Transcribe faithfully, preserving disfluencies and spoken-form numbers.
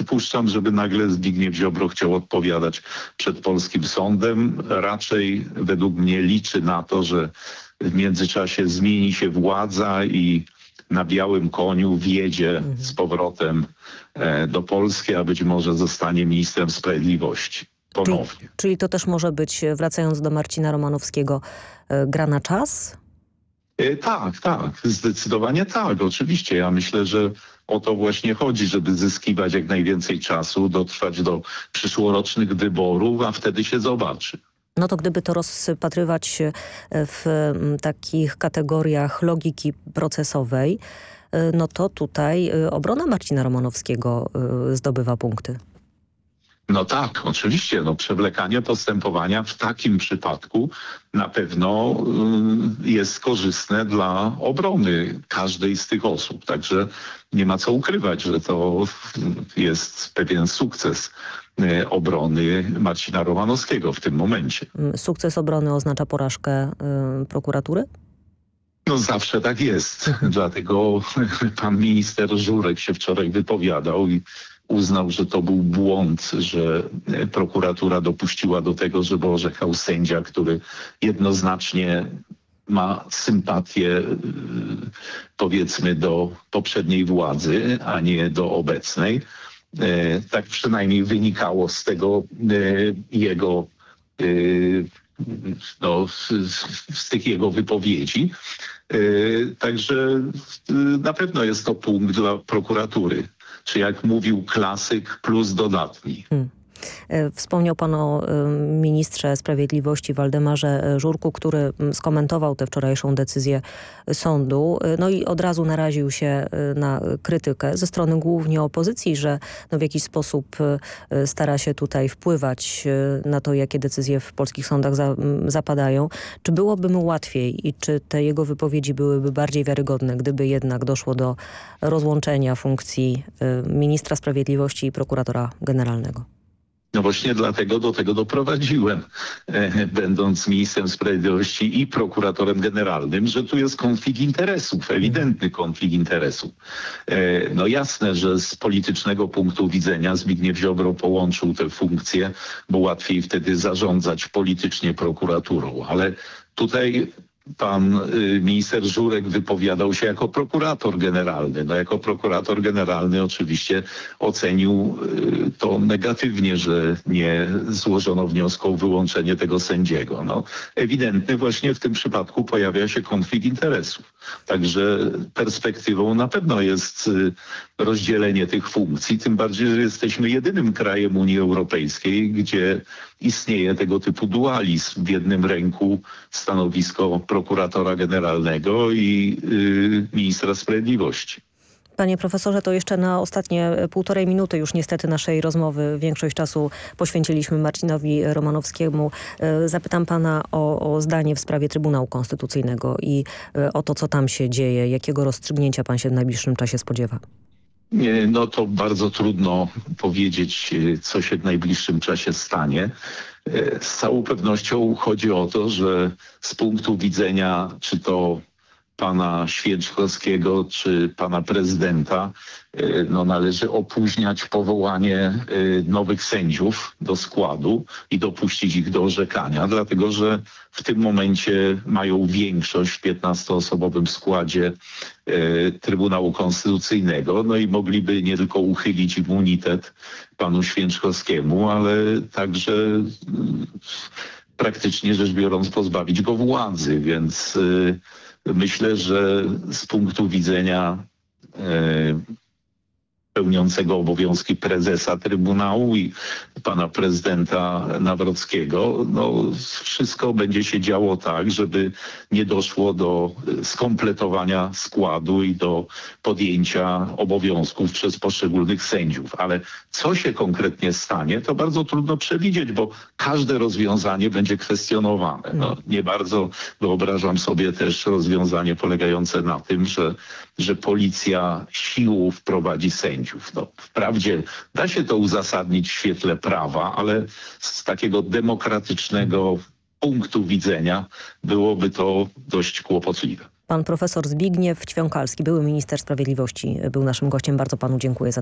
przypuszczam, żeby nagle Zbigniew Ziobro chciał odpowiadać przed polskim sądem. Raczej według mnie liczy na to, że w międzyczasie zmieni się władza i na białym koniu wjedzie z powrotem e, do Polski, a być może zostanie ministrem sprawiedliwości ponownie. Czyli, czyli to też może być, wracając do Marcina Romanowskiego, e, gra na czas? E, tak, tak. Zdecydowanie tak. Oczywiście. Ja myślę, że o to właśnie chodzi, żeby zyskiwać jak najwięcej czasu, dotrwać do przyszłorocznych wyborów, a wtedy się zobaczy. No to gdyby to rozpatrywać w takich kategoriach logiki procesowej, no to tutaj obrona Marcina Romanowskiego zdobywa punkty. No tak, oczywiście. No, przewlekanie postępowania w takim przypadku na pewno y, jest korzystne dla obrony każdej z tych osób. Także nie ma co ukrywać, że to jest pewien sukces y, obrony Marcina Romanowskiego w tym momencie. Sukces obrony oznacza porażkę y, prokuratury? No zawsze tak jest. Dlatego pan minister Żurek się wczoraj wypowiadał i uznał, że to był błąd, że prokuratura dopuściła do tego, żeby orzekał sędzia, który jednoznacznie ma sympatię, powiedzmy, do poprzedniej władzy, a nie do obecnej. Tak przynajmniej wynikało z tego jego, no, z tych jego wypowiedzi. Także na pewno jest to punkt dla prokuratury. Czy jak mówił klasyk, plus dodatni. Hmm. Wspomniał pan o ministrze sprawiedliwości Waldemarze Żurku, który skomentował tę wczorajszą decyzję sądu. No i od razu naraził się na krytykę ze strony głównie opozycji, że no w jakiś sposób stara się tutaj wpływać na to, jakie decyzje w polskich sądach za, zapadają. Czy byłoby mu łatwiej i czy te jego wypowiedzi byłyby bardziej wiarygodne, gdyby jednak doszło do rozłączenia funkcji ministra sprawiedliwości i prokuratora generalnego? No właśnie dlatego do tego doprowadziłem, e, będąc ministrem sprawiedliwości i prokuratorem generalnym, że tu jest konflikt interesów, ewidentny konflikt interesów. E, no jasne, że z politycznego punktu widzenia Zbigniew Ziobro połączył te funkcje, bo łatwiej wtedy zarządzać politycznie prokuraturą, ale tutaj pan y, minister Żurek wypowiadał się jako prokurator generalny. No jako prokurator generalny oczywiście ocenił y, to negatywnie, że nie złożono wniosku o wyłączenie tego sędziego. No, ewidentny właśnie w tym przypadku pojawia się konflikt interesów. Także perspektywą na pewno jest y, rozdzielenie tych funkcji, tym bardziej, że jesteśmy jedynym krajem Unii Europejskiej, gdzie istnieje tego typu dualizm. W jednym ręku stanowisko prokuratora generalnego i y, ministra sprawiedliwości. Panie profesorze, to jeszcze na ostatnie półtorej minuty już niestety naszej rozmowy. Większość czasu poświęciliśmy Marcinowi Romanowskiemu. Zapytam pana o, o zdanie w sprawie Trybunału Konstytucyjnego i o to, co tam się dzieje. Jakiego rozstrzygnięcia pan się w najbliższym czasie spodziewa? No to bardzo trudno powiedzieć, co się w najbliższym czasie stanie. Z całą pewnością chodzi o to, że z punktu widzenia czy to pana Święczkowskiego czy pana prezydenta no, należy opóźniać powołanie nowych sędziów do składu i dopuścić ich do orzekania, dlatego że w tym momencie mają większość w piętnastoosobowym składzie Trybunału Konstytucyjnego, no i mogliby nie tylko uchylić immunitet panu Święczkowskiemu, ale także praktycznie rzecz biorąc pozbawić go władzy, więc myślę, że z punktu widzenia e, pełniącego obowiązki prezesa Trybunału i pana prezydenta Nawrockiego, no wszystko będzie się działo tak, żeby nie doszło do skompletowania składu i do podjęcia obowiązków przez poszczególnych sędziów. Ale co się konkretnie stanie, to bardzo trudno przewidzieć, bo każde rozwiązanie będzie kwestionowane. No, nie bardzo wyobrażam sobie też rozwiązanie polegające na tym, że, że policja siłą wprowadzi sędziów. No, wprawdzie da się to uzasadnić w świetle prawa, ale z takiego demokratycznego punktu widzenia byłoby to dość kłopotliwe. Pan profesor Zbigniew Ćwiąkalski, były minister sprawiedliwości, był naszym gościem. Bardzo panu dziękuję za